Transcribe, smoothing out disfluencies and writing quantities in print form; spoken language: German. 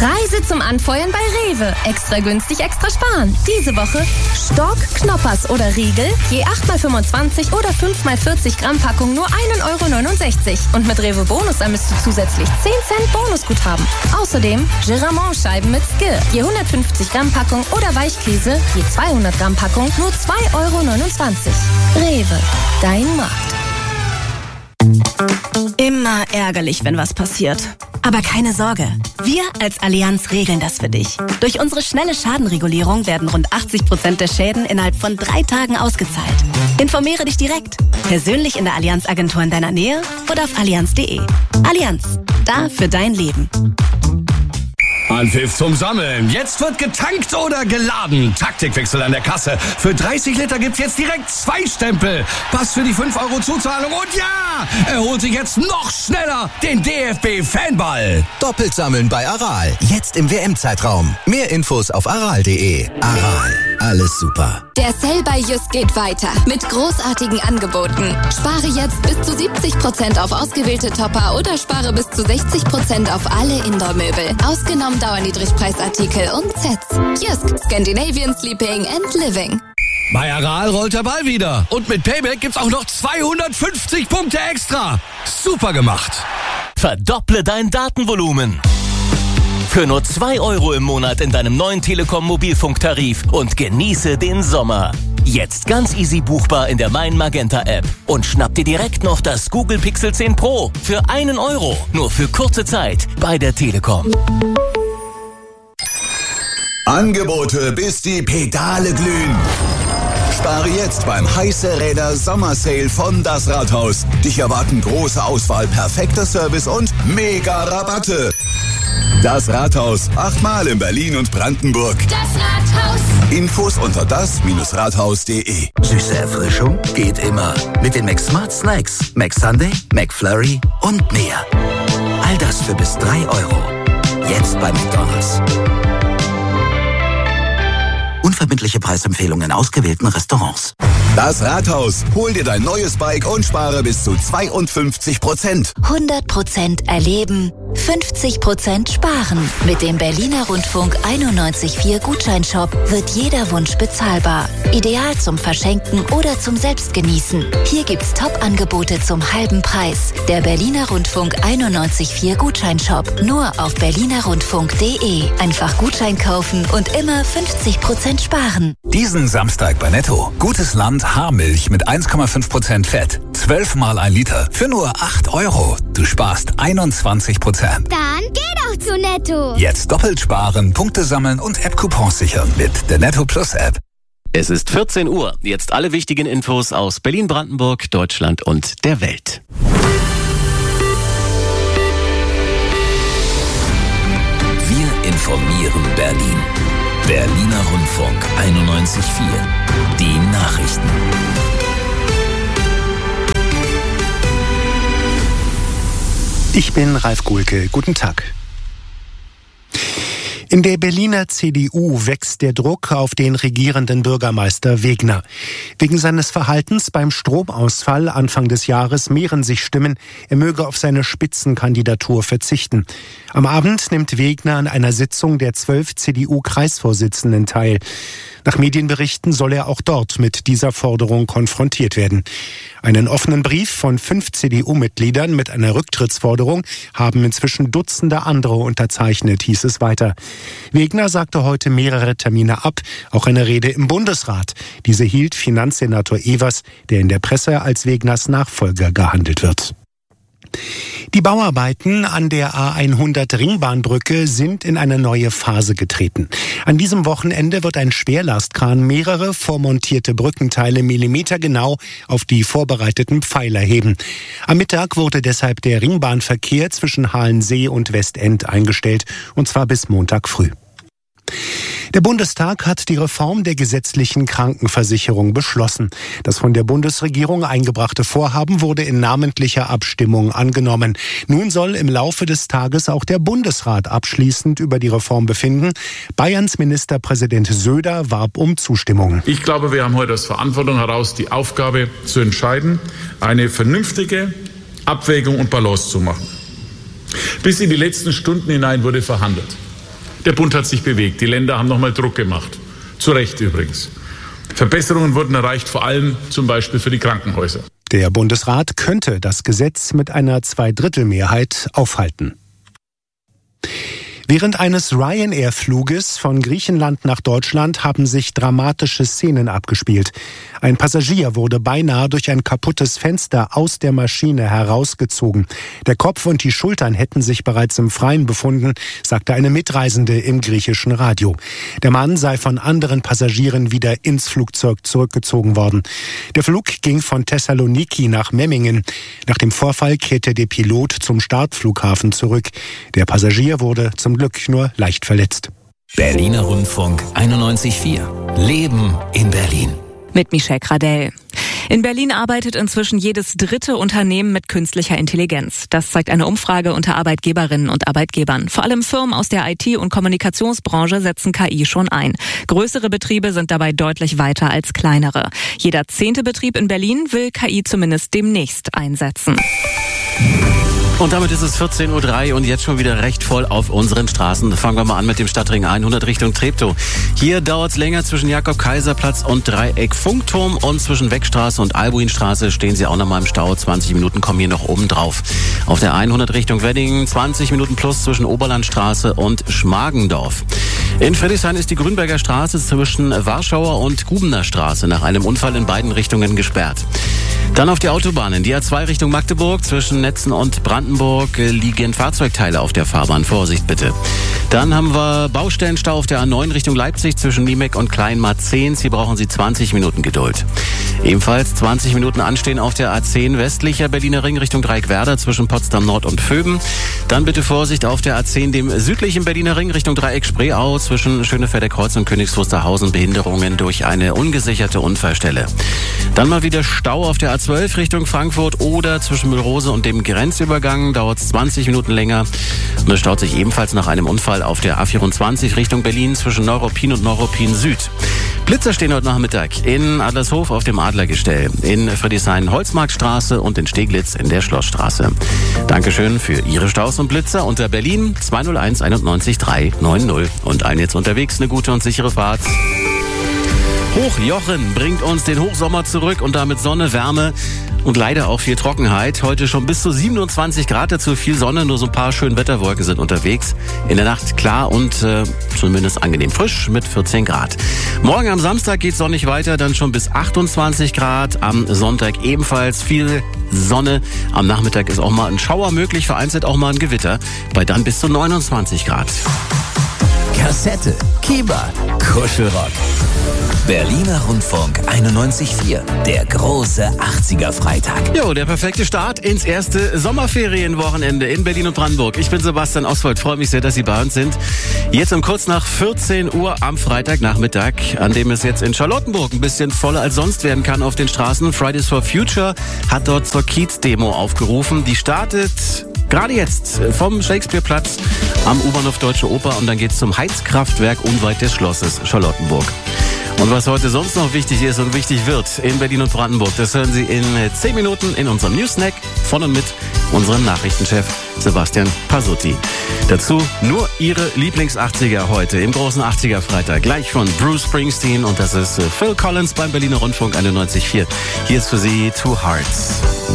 Preise zum Anfeuern bei Rewe. Extra günstig, extra sparen. Diese Woche Stork, Knoppers oder Riegel, je 8x25 oder 5x40 Gramm Packung nur 1,69 €. Und mit Rewe Bonus ermisst du zusätzlich 10 Cent Bonusguthaben. Außerdem Geramont-Scheiben mit Skill, je 150 Gramm Packung oder Weichkäse, je 200 Gramm Packung nur 2,29 €. Rewe, dein Markt. Immer ärgerlich, wenn was passiert. Aber keine Sorge, wir als Allianz regeln das für dich. Durch unsere schnelle Schadenregulierung werden rund 80% der Schäden innerhalb von 3 Tagen ausgezahlt. Informiere dich direkt, persönlich in der Allianz-Agentur in deiner Nähe oder auf allianz.de. Allianz, da für dein Leben. Anpfiff zum Sammeln. Jetzt wird getankt oder geladen. Taktikwechsel an der Kasse. Für 30 Liter gibt's jetzt direkt 2 Stempel. Pass für die 5 € Zuzahlung. Und ja, er holt sich jetzt noch schneller den DFB-Fanball. Doppelt sammeln bei Aral. Jetzt im WM-Zeitraum. Mehr Infos auf aral.de. Aral, alles super. Der Sale bei Jysk geht weiter mit großartigen Angeboten. Spare jetzt bis zu 70% auf ausgewählte Topper oder spare bis zu 60% auf alle Indoor-Möbel. Ausgenommen Dauerniedrigpreisartikel und Sets. Jysk, Scandinavian Sleeping and Living. Bei Aral rollt der Ball wieder. Und mit Payback gibt's auch noch 250 Punkte extra. Super gemacht. Verdopple dein Datenvolumen. Für nur 2 € im Monat in deinem neuen Telekom-Mobilfunktarif und genieße den Sommer. Jetzt ganz easy buchbar in der Mein Magenta App. Und schnapp dir direkt noch das Google Pixel 10 Pro für 1 €. Nur für kurze Zeit bei der Telekom. Angebote, bis die Pedale glühen. Spare jetzt beim Heiße Räder Sommersale von Das Rathaus. Dich erwarten große Auswahl, perfekter Service und mega Rabatte. Das Rathaus, 8-mal in Berlin und Brandenburg. Das Rathaus. Infos unter das-rathaus.de. Süße Erfrischung geht immer. Mit den McSmart Snacks, McSunday, McFlurry und mehr. All das für bis 3 €. Jetzt bei McDonald's. Unverbindliche Preisempfehlungen in ausgewählten Restaurants. Das Rathaus. Hol dir dein neues Bike und spare bis zu 52%. 100% erleben, 50% sparen. Mit dem Berliner Rundfunk 91.4 Gutscheinshop wird jeder Wunsch bezahlbar. Ideal zum Verschenken oder zum Selbstgenießen. Hier gibt's Top-Angebote zum halben Preis. Der Berliner Rundfunk 91.4 Gutscheinshop. Nur auf berlinerrundfunk.de. Einfach Gutschein kaufen und immer 50% sparen. Diesen Samstag bei Netto. Gutes Land Haarmilch mit 1,5% Fett. 12 mal 1 Liter für nur 8 €. Du sparst 21%. Dann geh doch zu Netto. Jetzt doppelt sparen, Punkte sammeln und App-Coupons sichern mit der Netto Plus App. Es ist 14 Uhr. Jetzt alle wichtigen Infos aus Berlin, Brandenburg, Deutschland und der Welt. Wir informieren Berlin. Berliner Rundfunk 91.4. Die Nachrichten. Ich bin Ralf Gulke. Guten Tag. In der Berliner CDU wächst der Druck auf den regierenden Bürgermeister Wegner. Wegen seines Verhaltens beim Stromausfall Anfang des Jahres mehren sich Stimmen, er möge auf seine Spitzenkandidatur verzichten. Am Abend nimmt Wegner an einer Sitzung der 12 CDU-Kreisvorsitzenden teil. Nach Medienberichten soll er auch dort mit dieser Forderung konfrontiert werden. Einen offenen Brief von 5 CDU-Mitgliedern mit einer Rücktrittsforderung haben inzwischen Dutzende andere unterzeichnet, hieß es weiter. Wegner sagte heute mehrere Termine ab, auch eine Rede im Bundesrat. Diese hielt Finanzsenator Evers, der in der Presse als Wegners Nachfolger gehandelt wird. Die Bauarbeiten an der A100 Ringbahnbrücke sind in eine neue Phase getreten. An diesem Wochenende wird ein Schwerlastkran mehrere vormontierte Brückenteile millimetergenau auf die vorbereiteten Pfeiler heben. Am Mittag wurde deshalb der Ringbahnverkehr zwischen Halensee und Westend eingestellt, und zwar bis Montag früh. Der Bundestag hat die Reform der gesetzlichen Krankenversicherung beschlossen. Das von der Bundesregierung eingebrachte Vorhaben wurde in namentlicher Abstimmung angenommen. Nun soll im Laufe des Tages auch der Bundesrat abschließend über die Reform befinden. Bayerns Ministerpräsident Söder warb um Zustimmung. Ich glaube, wir haben heute aus Verantwortung heraus die Aufgabe zu entscheiden, eine vernünftige Abwägung und Balance zu machen. Bis in die letzten Stunden hinein wurde verhandelt. Der Bund hat sich bewegt. Die Länder haben nochmal Druck gemacht. Zu Recht übrigens. Verbesserungen wurden erreicht, vor allem zum Beispiel für die Krankenhäuser. Der Bundesrat könnte das Gesetz mit einer Zweidrittelmehrheit aufhalten. Während eines Ryanair-Fluges von Griechenland nach Deutschland haben sich dramatische Szenen abgespielt. Ein Passagier wurde beinahe durch ein kaputtes Fenster aus der Maschine herausgezogen. Der Kopf und die Schultern hätten sich bereits im Freien befunden, sagte eine Mitreisende im griechischen Radio. Der Mann sei von anderen Passagieren wieder ins Flugzeug zurückgezogen worden. Der Flug ging von Thessaloniki nach Memmingen. Nach dem Vorfall kehrte der Pilot zum Startflughafen zurück. Der Passagier wurde zum Glück nur leicht verletzt. Berliner Rundfunk 91.4. Leben in Berlin. Mit Michelle Gradell. In Berlin arbeitet inzwischen jedes dritte Unternehmen mit künstlicher Intelligenz. Das zeigt eine Umfrage unter Arbeitgeberinnen und Arbeitgebern. Vor allem Firmen aus der IT- und Kommunikationsbranche setzen KI schon ein. Größere Betriebe sind dabei deutlich weiter als kleinere. Jeder 10. Betrieb in Berlin will KI zumindest demnächst einsetzen. Und damit ist es 14.03 Uhr und jetzt schon wieder recht voll auf unseren Straßen. Fangen wir mal an mit dem Stadtring 100 Richtung Treptow. Hier dauert es länger zwischen Jakob-Kaiser-Platz und Dreieck-Funkturm und zwischen Weckstraße und Albuinstraße stehen Sie auch noch mal im Stau. 20 Minuten kommen hier noch oben drauf. Auf der 100 Richtung Wedding 20 Minuten plus zwischen Oberlandstraße und Schmargendorf. In Friedrichshain ist die Grünberger Straße zwischen Warschauer und Gubener Straße nach einem Unfall in beiden Richtungen gesperrt. Dann auf die Autobahnen. Die A2 Richtung Magdeburg zwischen Netzen und Brandenburg liegen Fahrzeugteile auf der Fahrbahn. Vorsicht bitte. Dann haben wir Baustellenstau auf der A9 Richtung Leipzig zwischen Niemek und Kleinmarzehns. Hier brauchen Sie 20 Minuten Geduld. Ebenfalls 20 Minuten anstehen auf der A10 westlicher Berliner Ring Richtung Dreieckwerder zwischen Potsdam Nord und Vöben. Dann bitte Vorsicht auf der A10 dem südlichen Berliner Ring Richtung Dreieck Spreeau zwischen Schönefelder Kreuz und Königs Wusterhausen. Behinderungen durch eine ungesicherte Unfallstelle. Dann mal wieder Stau auf der A12 Richtung Frankfurt oder zwischen Müllrose und dem Grenzübergang. Dauert es 20 Minuten länger. Und es staut sich ebenfalls nach einem Unfall auf der A24 Richtung Berlin zwischen Neuruppin und Neuruppin Süd. Blitzer stehen heute Nachmittag in Adlershof auf dem Adlergestell, in Friedrichshain Holzmarktstraße und in Steglitz in der Schlossstraße. Dankeschön für Ihre Staus und Blitzer unter Berlin 201 91 390. Und allen jetzt unterwegs eine gute und sichere Fahrt. Hochjochen bringt uns den Hochsommer zurück und damit Sonne, Wärme und leider auch viel Trockenheit. Heute schon bis zu 27 Grad, dazu viel Sonne, nur so ein paar schöne Wetterwolken sind unterwegs. In der Nacht klar und zumindest angenehm frisch mit 14 Grad. Morgen am Samstag geht es sonnig weiter, dann schon bis 28 Grad. Am Sonntag ebenfalls viel Sonne. Am Nachmittag ist auch mal ein Schauer möglich, vereinzelt auch mal ein Gewitter, bei dann bis zu 29 Grad. Kassette, Keba, Kuschelrock. Berliner Rundfunk 91.4, der große 80er-Freitag. Jo, der perfekte Start ins erste Sommerferienwochenende in Berlin und Brandenburg. Ich bin Sebastian Oswald, freue mich sehr, dass Sie bei uns sind. Jetzt um kurz nach 14 Uhr am Freitagnachmittag, an dem es jetzt in Charlottenburg ein bisschen voller als sonst werden kann auf den Straßen. Fridays for Future hat dort zur Kiez-Demo aufgerufen. Die startet gerade jetzt vom Shakespeare-Platz am U-Bahnhof Deutsche Oper und dann geht's zum Heizkraftwerk unweit des Schlosses Charlottenburg. Und was heute sonst noch wichtig ist und wichtig wird in Berlin und Brandenburg, das hören Sie in 10 Minuten in unserem News-Snack von und mit unserem Nachrichtenchef Sebastian Pasutti. Dazu nur Ihre Lieblings-80er heute im großen 80er-Freitag. Gleich von Bruce Springsteen und das ist Phil Collins beim Berliner Rundfunk 91.4. Hier ist für Sie Two Hearts.